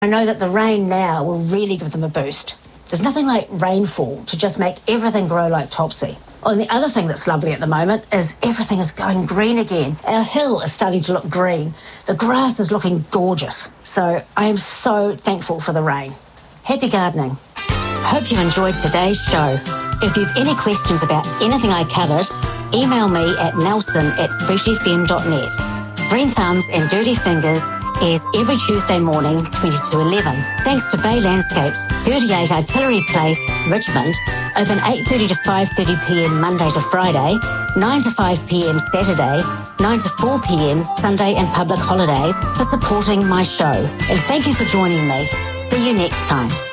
I know that the rain now will really give them a boost. There's nothing like rainfall to just make everything grow like topsy. Oh, and the other thing that's lovely at the moment is everything is going green again. Our hill is starting to look green. The grass is looking gorgeous. So I am so thankful for the rain. Happy gardening. Hope you enjoyed today's show. If you've any questions about anything I covered, email me at nelson@freshfm.net. Green Thumbs and Dirty Fingers airs every Tuesday morning, 20 to 11. Thanks to Bay Landscapes, 38 Artillery Place, Richmond, open 8:30 to 5:30 p.m. Monday to Friday, 9 to 5 p.m. Saturday, 9 to 4 p.m. Sunday and public holidays, for supporting my show. And thank you for joining me. See you next time.